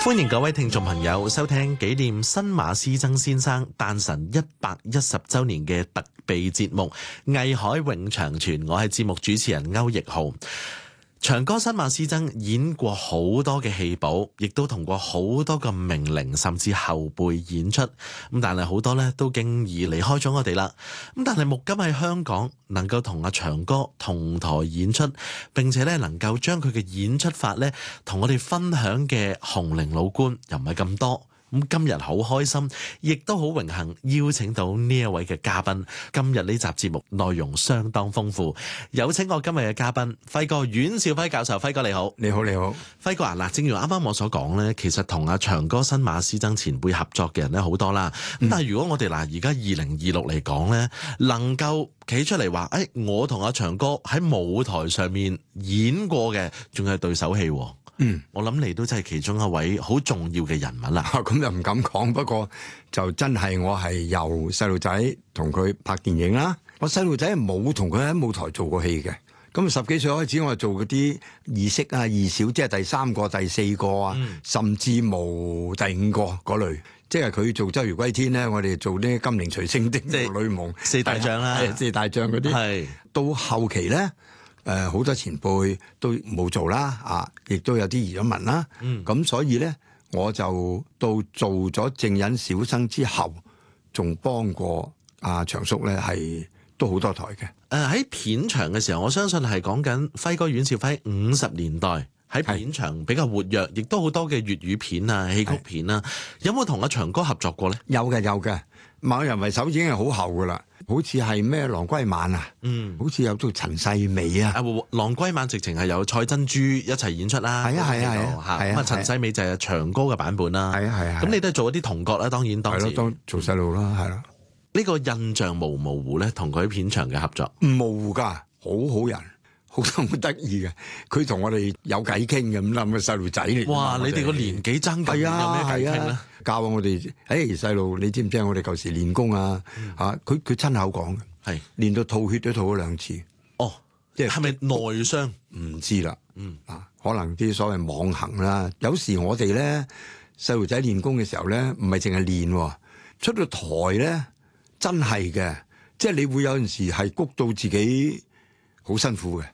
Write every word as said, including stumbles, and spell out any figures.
歡迎各位聽眾朋友收聽紀念新馬師曾先生誕辰一百一十週年嘅特備節目《藝海永長存》，我係節目主持人歐奕豪。長歌新馬師曾演過好多嘅戲寶，亦都同過好多個名伶甚至後輩演出，咁但係好多咧都經已離開咗我哋啦。咁但係目今喺香港能夠同阿長歌同台演出，並且咧能夠將佢嘅演出法咧同我哋分享嘅紅伶老倌又唔係咁多。咁今日好開心，亦都好榮幸邀請到呢一位嘅嘉賓。今日呢集節目內容相當豐富，有請我今日嘅嘉賓輝哥阮兆輝教授。輝哥你好。 你好，你好， 輝哥啊，嗱，正如啱啱我所講咧，其實同阿長歌新馬師曾前輩合作嘅人咧好多啦。咁、嗯、但係如果我哋嗱而家二零二六嚟講咧，能夠企出嚟話，誒、哎，我同阿長歌喺舞台上面演過嘅，仲係對手戲。嗯，我諗你都真係其中一位好重要嘅人物啦。 咁又唔敢講，不過就真係我係由細路仔同佢拍電影啦。我細路仔冇同佢喺舞台做過戲嘅。咁十幾歲開始，我做嗰啲二式啊、二小，即係第三個、第四個啊，嗯、甚至無第五個嗰類。即係佢做周瑜歸天咧，我哋做啲金陵隨聲的女夢四大將啦， 四大將嗰啲。係到後期咧。誒、呃、好多前輩都冇做啦，啊，亦都有啲移咗民啦。咁、嗯、所以咧，我就到做咗正印小生之後，仲幫過阿、啊、長叔咧，係都好多台嘅。誒、 呃、喺片場嘅時候，我相信係講緊輝哥阮兆輝五十年代喺片場比較活躍，亦都好多嘅粵語片啊、戲曲片啊。有冇同阿長歌合作過咧？ 有嘅，有嘅。某人為首已經係好後噶啦。好似係咩郎歸晚啊，嗯，好似有做陳世美啊， 啊郎歸晚直情係有蔡珍珠一齊演出啦， 係啊係啊係啊， 咁啊陳世美就係長歌嘅版本啦，係啊係啊，咁你都係做一啲童角啦，當然當時係咯，當做細路啦，係咯。 呢個印象模唔模糊咧？同佢喺片場嘅合作唔模糊噶，好好人，好好得意嘅，佢同我哋有偈傾嘅，咁諗嘅細路仔嚟。 哇！你哋個年紀爭咁，有咩偈傾咧？ 教我哋，誒細路，你知唔知我哋舊時練功啊？嚇、嗯，佢佢親口講嘅，係練到吐血都吐咗兩次。 哦，即係係咪內傷？ 唔知啦。嗯啊，可能啲所謂妄行啦。有時我哋咧細路仔練功嘅時候咧，唔係淨係練，出到台咧真係嘅，即係你會有陣時係谷到自己好辛苦嘅。